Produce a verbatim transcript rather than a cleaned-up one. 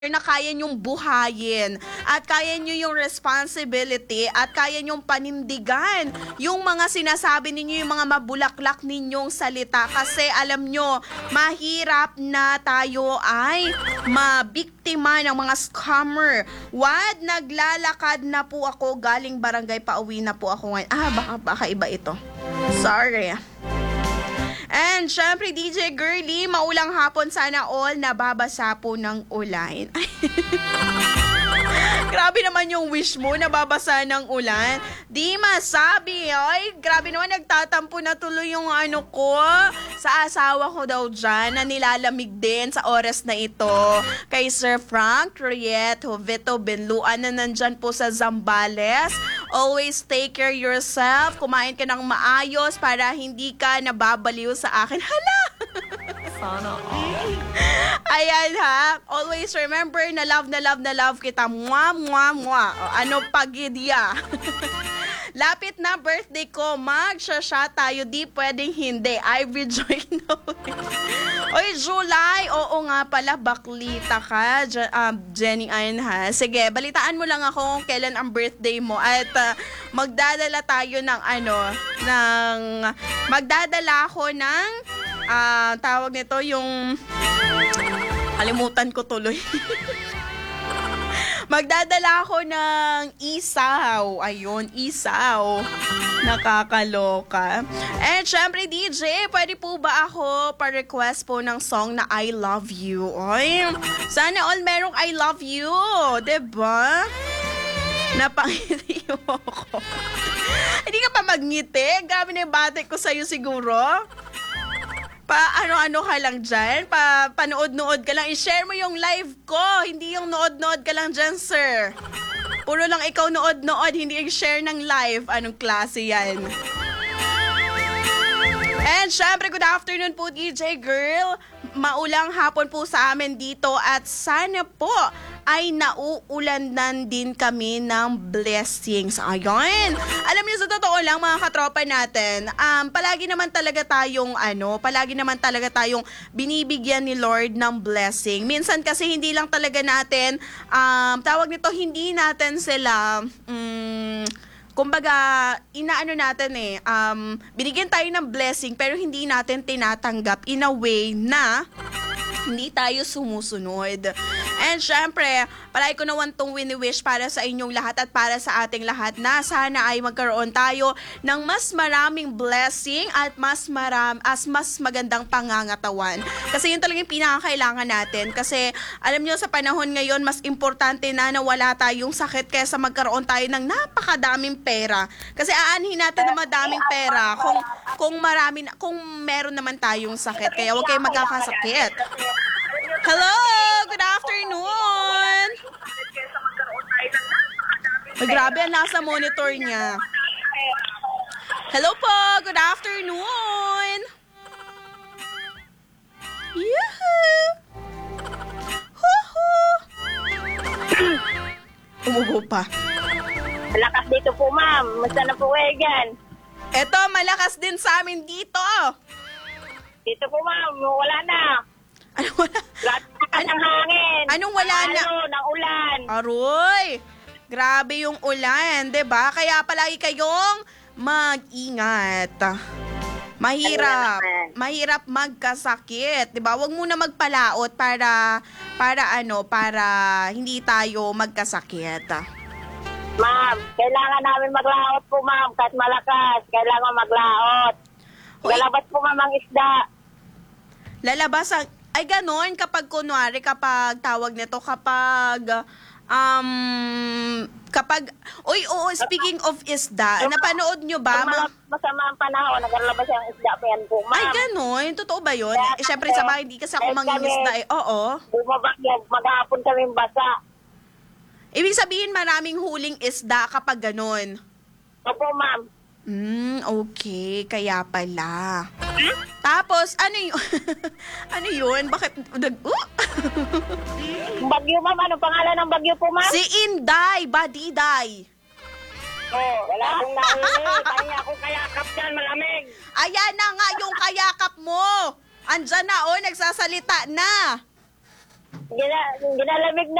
na kaya niyong buhayin at kaya niyo yung responsibility at kaya niyong panindigan yung mga sinasabi ninyo, yung mga mabulaklak ninyong salita kasi alam nyo, mahirap na tayo ay mabiktima ng mga scammer. What? Naglalakad na po ako galing barangay, pauwi na po ako ngayon. Ah, baka, baka iba ito. Sorry. And syempre, D J Girly, maulang hapon sana all, nababasa po ng ulan. Grabe naman yung wish mo, nababasa ng ulan. Di masabi, ay, grabe naman, nagtatampo na tuloy yung ano ko. Sa asawa ko daw dyan, na nilalamig din sa oras na ito. Kay Sir Frank Rieto, Vito Benluan na nandyan po sa Zambales. Always take care yourself. Kumain ka ng maayos para hindi ka nababaliw sa akin. Hala! Sana all. Ayan ha. Always remember na love na love na love kita. Mwa, mwa, mwa. O, ano pagidya? Lapit na birthday ko. Mag-shasha tayo. Di pwedeng hindi. Ivy Joy na. Oy, July. Oo nga pala. Baklita ka. Je- uh, Jenny Ayan ha. Sige, balitaan mo lang ako kung kailan ang birthday mo. At uh, magdadala tayo ng ano, ng, magdadala ako ng, uh, tawag nito yung, kalimutan ko tuloy. Magdadala ako ng isaw. Ayun, isaw. Nakakaloka. And syempre, D J, pwede po ba ako pa-request po ng song na I Love You? Oy, sana all merong I Love You. Diba? Napangiti mo ko. Hindi ka pa magngiti? Grabe na yung batik ko sa'yo siguro. Pa ano-ano ka lang dyan, pa panood-nood ka lang, i-share mo yung live ko, hindi yung nood-nood ka lang dyan, sir. Puro lang ikaw nood-nood, hindi i-share ng live. Anong klase yan? And syempre, good afternoon po, D J Girl. Maulang hapon po sa amin dito at sana po ay nauulanan din kami ng blessings. Ayun. Alam niyo, sa totoo lang, mga katropa natin, um, palagi naman talaga tayong, ano, palagi naman talaga tayong binibigyan ni Lord ng blessing. Minsan kasi hindi lang talaga natin, um, tawag nito, hindi natin sila, um, kumbaga, inaano natin eh, um, binigyan tayo ng blessing pero hindi natin tinatanggap in a way na hindi tayo sumusunod. And syempre, palagi ko naman itong wini-wish para sa inyong lahat at para sa ating lahat na sana ay magkaroon tayo ng mas maraming blessing at mas maram, as mas magandang pangangatawan. Kasi yun talagang pinakakailangan natin. Kasi alam nyo, sa panahon ngayon, mas importante na nawala tayong sakit kaysa magkaroon tayo ng napakadaming pera. Kasi aanhin natin na madaming pera kung, kung, marami, kung meron naman tayong sakit. Kaya huwag kayong magkakasakit. Hello! Good afternoon! Ay, grabe, ang nasa monitor niya. Hello po! Good afternoon! Yahoo! Hoo-hoo! Umubo pa. Malakas dito po, ma'am. Musta na po kayo dyan? Eto, malakas din sa amin dito. Dito po, ma'am. Wala na. Ano wala? Grabe na ng hangin. Anong wala na? Ano, ng ulan. Aroy! Grabe yung ulan, 'di ba? Kaya palagi kayong mag-ingat. Mahirap. Mahirap magkasakit, 'di ba? Huwag muna magpalaot para para ano, para hindi tayo magkasakit. Ma'am, kailangan namin maglaot po, ma'am. Kahit malakas, kailangan maglaot. Hoy. Lalabas po, ma'am, ang isda. Lalabas ang ay ganon kapag kunwari kapag tawag nito kapag um kapag oy oo speaking of isda, napanood nyo ba? Pag mga masama ang panahon, naglalabas yung isda pa yan po, ma'am. Ay ganon, totoo ba yun? Kaya Eh, syempre sa bahay hindi kasi ako kahit mangingisda eh. Oo. Bumabagyo, maghapon kami basa. Ibig sabihin maraming huling isda kapag ganon. Opo, ma'am. Hmm, okay. Kaya pala. Tapos, ano yun? Ano yun? Bakit? Nag- uh! Bagyo, ma'am. Anong pangalan ng bagyo po, ma'am? Si Inday, Badiday. Oh, wala akong nahuli. Kaya ako kayakap dyan, malamig. Ayan na nga yung kayakap mo. Andyan na, oh, nagsasalita na. Gina, ginalamig